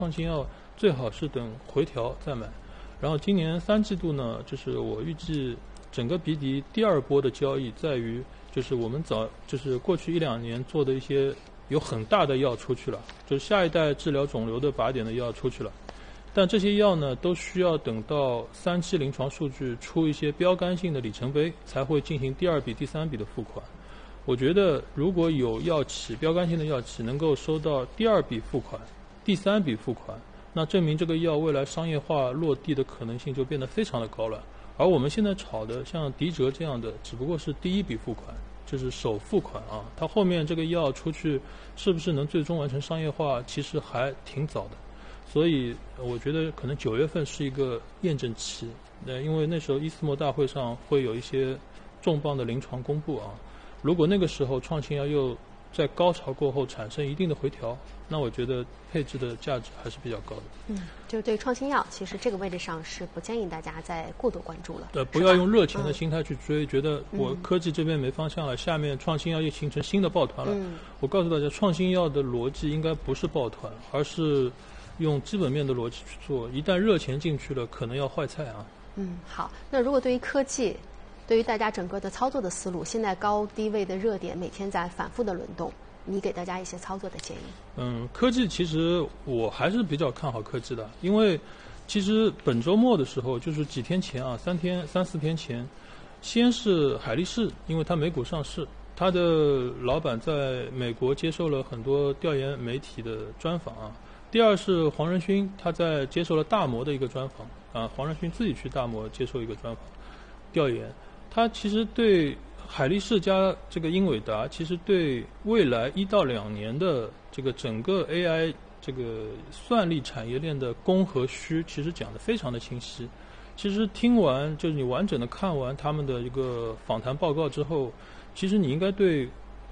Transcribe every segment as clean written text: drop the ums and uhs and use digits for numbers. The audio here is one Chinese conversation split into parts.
创新药最好是等回调再买。然后今年3季度呢，就是我预计整个鼻笛第二波的交易在于，就是我们就是过去1-2年做的一些有很大的药出去了，就是下一代治疗肿瘤的靶点的药出去了。但这些药呢，都需要等到3期临床数据出一些标杆性的里程碑，才会进行第2笔、第3笔的付款。我觉得如果有药企标杆性的药企能够收到第2笔付款、第3笔付款，那证明这个药未来商业化落地的可能性就变得非常的高了。而我们现在炒的像迪哲这样的，只不过是第1笔付款，就是首付款啊。它后面这个药出去是不是能最终完成商业化，其实还挺早的。所以我觉得可能9月份是一个验证期，因为那时候伊斯莫大会上会有一些重磅的临床公布啊。如果那个时候创新药又在高潮过后产生一定的回调，那我觉得配置的价值还是比较高的。 就是对创新药，其实这个位置上是不建议大家再过度关注了。 不要用热钱的心态去追，觉得我科技这边没方向了，下面创新药又形成新的抱团了。我告诉大家，创新药的逻辑应该不是抱团，而是用基本面的逻辑去做。一旦热钱进去了，可能要坏菜啊。 好，那如果对于科技，对于大家整个的操作的思路，现在高低位的热点每天在反复的轮动，你给大家一些操作的建议。 科技其实我还是比较看好科技的，因为其实本周末的时候，就是几天前啊，3-4天前，先是海力士，因为它美股上市，它的老板在美国接受了很多调研媒体的专访啊。第二是黄仁勋，他在接受了大摩的一个专访啊，黄仁勋自己去大摩接受一个专访调研。他其实对海力士加这个英伟达，其实对未来1到2年的这个整个 AI 这个算力产业链的供和需，其实讲得非常的清晰。其实听完，就是你完整的看完他们的一个访谈报告之后，其实你应该对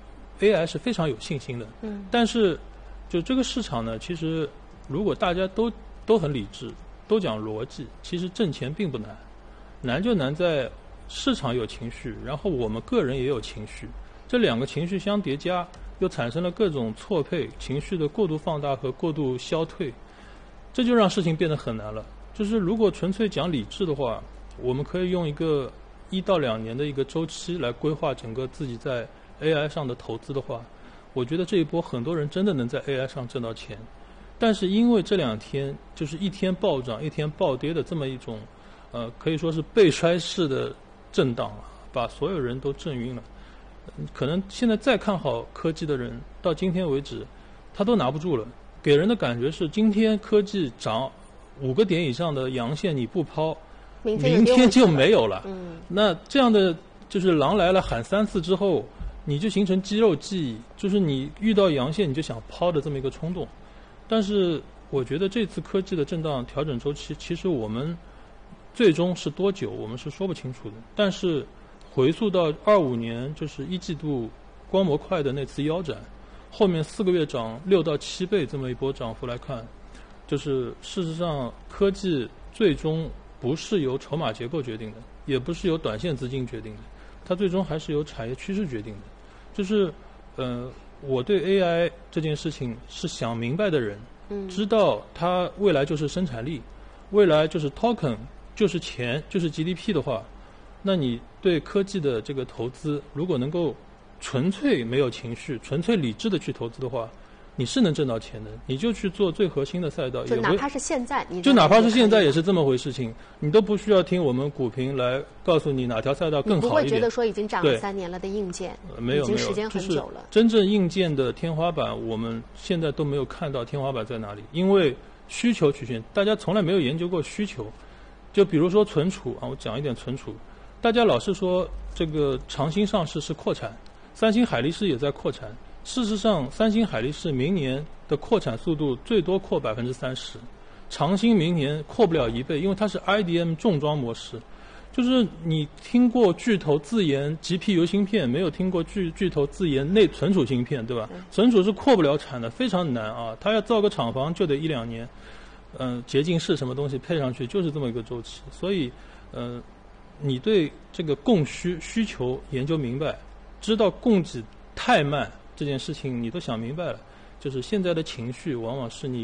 AI 是非常有信心的。但是就这个市场呢，其实如果大家都很理智，都讲逻辑，其实挣钱并不难，难就难在市场有情绪，然后我们个人也有情绪，这2个情绪相叠加，又产生了各种错配，情绪的过度放大和过度消退，这就让事情变得很难了。就是如果纯粹讲理智的话，我们可以用一个1到2年的一个周期来规划整个自己在 AI 上的投资的话，我觉得这一波很多人真的能在 AI 上挣到钱。但是因为这2天就是一天暴涨一天暴跌的这么一种可以说是背摔式的震荡，把所有人都震晕了。可能现在再看好科技的人，到今天为止，他都拿不住了。给人的感觉是，今天科技涨5个点以上的阳线你不抛，明天就没有了。那这样的就是狼来了喊3次之后，你就形成肌肉记忆，就是你遇到阳线你就想抛的这么一个冲动。但是我觉得这次科技的震荡调整周期，其实我们最终是多久，我们是说不清楚的。但是回溯到25年，就是1季度光模块的那次腰斩，后面4个月涨6到7倍这么一波涨幅来看，就是事实上科技最终不是由筹码结构决定的，也不是由短线资金决定的，它最终还是由产业趋势决定的。就是我对 AI 这件事情是想明白的人，知道它未来就是生产力，未来就是 token， 就是钱，就是 GDP 的话，那你对科技的这个投资，如果能够纯粹没有情绪、纯粹理智的去投资的话，你是能挣到钱的。你就去做最核心的赛道， 就哪怕是现在， 就哪怕是现在也是这么回事情，你都不需要听我们股评来告诉你哪条赛道更好一点。 你不会觉得说已经涨了3年了的硬件， 没有， 已经时间很久了。 真正硬件的天花板，我们现在都没有看到天花板在哪里，因为需求曲线，大家从来没有研究过需求。就比如说存储啊，我讲一点存储，大家老是说这个长兴上市是扩产，三星海力士也在扩产。事实上，三星海力士明年的扩产速度最多扩30%，长兴明年扩不了1倍，因为它是 IDM 重装模式。就是你听过巨头自研 GPU 芯片，没有听过巨头自研内存储芯片，对吧？存储是扩不了产的，非常难啊！它要造个厂房就得1-2年。洁净室什么东西配上去就是这么一个周期。所以，你对这个供需求研究明白，知道供给太慢这件事情你都想明白了，就是现在的情绪往往是你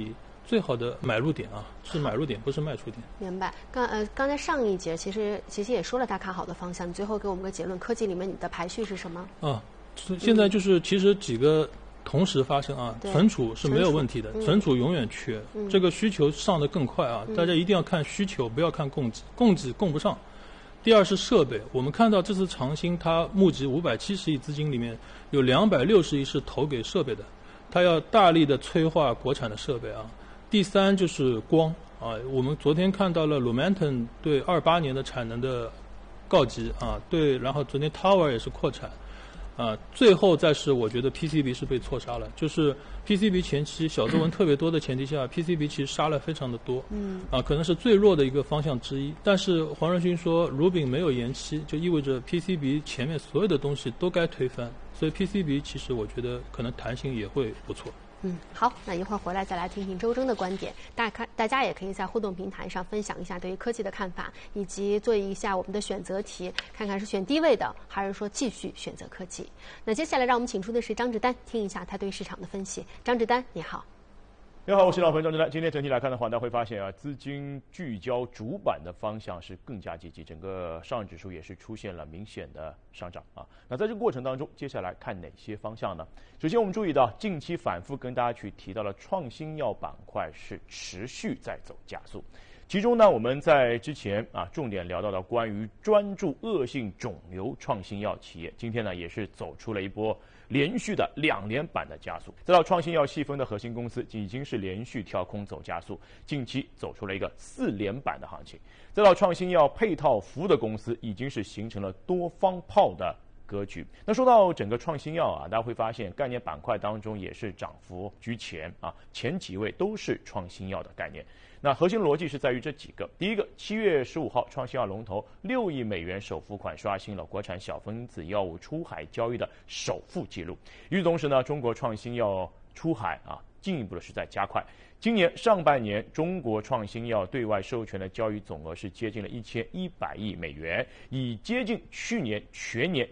最好的买入点啊，是买入点，不是卖出点。 明白。刚才上一节其实也说了他看好的方向，你最后给我们个结论，科技里面你的排序是什么？ 现在就是其实几个同时发生啊，存储是没有问题的，存储永远缺，这个需求上得更快啊，大家一定要看需求，不要看供给，供给供不上。第二是设备，我们看到这次长兴它募集570亿资金里面有260亿是投给设备的，它要大力的催化国产的设备啊。第三就是光啊，我们昨天看到了 Lumentum 对28年的产能的告急啊，对，然后昨天 Tower 也是扩产。最后再是我觉得 PCB 是被错杀了，就是 PCB 前期小作文特别多的前提下，PCB 其实杀了非常的多，可能是最弱的一个方向之一。但是黄仁勋说如饼没有延期，就意味着 PCB 前面所有的东西都该推翻，所以 PCB 其实我觉得可能弹性也会不错。 好，那一会儿回来再来听听周征的观点。大家也可以在互动平台上分享一下对于科技的看法，以及做一下我们的选择题，看看是选低位的，还是说继续选择科技。那接下来让我们请出的是张志丹，听一下他对市场的分析。张志丹，你好。 你好，我是老朋友张志丹。今天整体来看的话，大家会发现啊，资金聚焦主板的方向是更加积极，整个上证指数也是出现了明显的上涨啊。那在这个过程当中，接下来看哪些方向呢？首先，我们注意到近期反复跟大家去提到了创新药板块是持续在走加速。其中呢，我们在之前重点聊到的关于专注恶性肿瘤创新药企业，今天呢也是走出了一波连续的2连板的加速。再到创新药细分的核心公司已经是连续跳空走加速，近期走出了一个4连板的行情。再到创新药配套服务的公司已经是形成了多方炮的格局。那说到整个创新药大家会发现概念板块当中也是涨幅居前前几位都是创新药的概念。那核心逻辑是在于这几个。第一个，7月15号，创新药龙头6亿美元首付款刷新了国产小分子药物出海交易的首富记录。与此同时呢，中国创新药出海进一步的是在加快。今年上半年，中国创新药对外授权的交易总额是接近了1100亿美元，已接近去年全年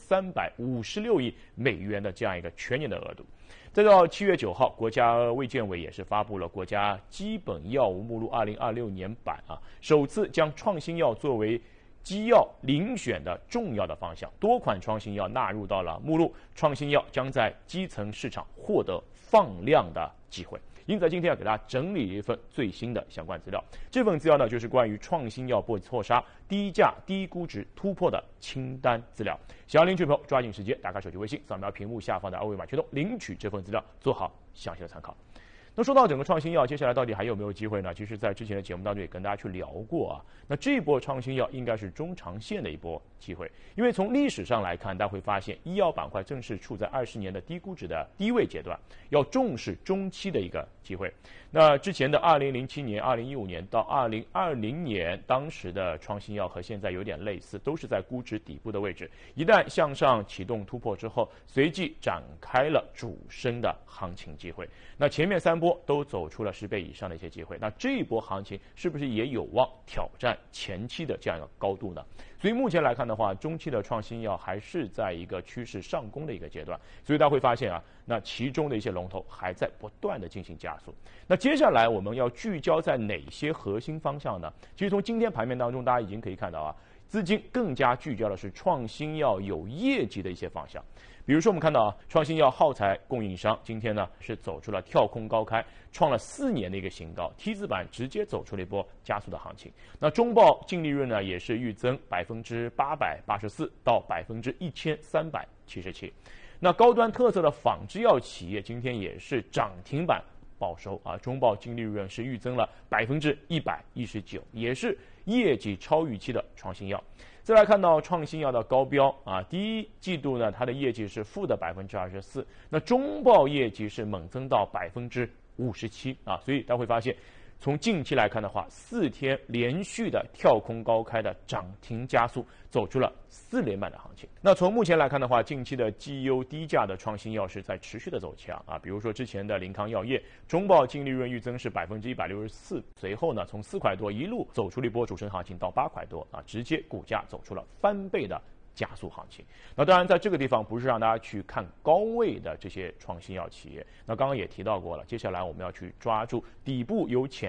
1356亿美元的这样一个全年的额度。再到7月9号，国家卫健委也是发布了国家基本药物目录2026年版首次将创新药作为基药遴选的重要的方向，多款创新药纳入到了目录，创新药将在基层市场获得放量的机会。因此今天要给大家整理一份最新的相关资料，这份资料呢就是关于创新药被错杀、低价低估值突破的清单资料。想要领取的朋友抓紧时间打开手机微信，扫描屏幕下方的2维码驱动领取这份资料，做好详细的参考。那说到整个创新药，接下来到底还有没有机会呢？其实在之前的节目当中也跟大家去聊过那这一波创新药应该是中长线的一波机会，因为从历史上来看，大家会发现医药板块正是处在20年的低估值的低位阶段，要重视中期的一个机会。那之前的2007年、2015年到2020年，当时的创新药和现在有点类似，都是在估值底部的位置。一旦向上启动突破之后，随即展开了主升的行情机会。那前面3波都走出了10倍以上的一些机会，那这一波行情是不是也有望挑战前期的这样一个高度呢？所以目前来看的话，中期的创新药还是在一个趋势上攻的一个阶段，所以大家会发现那其中的一些龙头还在不断的进行加速。那接下来我们要聚焦在哪些核心方向呢？其实从今天盘面当中，大家已经可以看到资金更加聚焦的是创新药有业绩的一些方向。比如说我们看到创新药耗材供应商今天呢是走出了跳空高开，创了4年的一个新高，T 字板直接走出了一波加速的行情。那中报净利润呢也是预增884%到1377%。那高端特色的仿制药企业今天也是涨停板报收中报净利润是预增了119%，也是业绩超预期的创新药。再来看到创新药的高标第一季度呢，它的业绩是负的24%，那中报业绩是猛增到57%所以大家会发现，从近期来看的话，4天连续的跳空高开的涨停加速，走出了4连板的行情。那从目前来看的话，近期的绩优低价的创新药是在持续的走强比如说之前的林康药业，中报净利润预增是164%，随后呢从4块多一路走出了一波主升行情到8块多直接股价走出了翻倍的加速行情。那当然，在这个地方不是让大家去看高位的这些创新药企业，那刚刚也提到过了，接下来我们要去抓住底部有潜